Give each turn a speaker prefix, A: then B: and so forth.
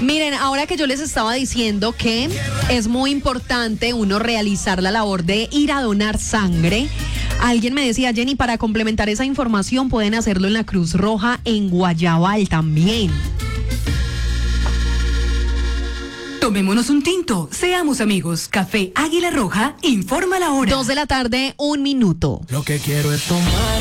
A: Miren, ahora que yo les estaba diciendo que es muy importante uno realizar la labor de ir a donar sangre, alguien me decía, Jenny, para complementar esa información pueden hacerlo en la Cruz Roja en Guayabal también.
B: Tomémonos un tinto, seamos amigos. Café Águila Roja informa la hora.
A: 2 de la tarde, 1 minuto.
C: Lo que quiero es tomar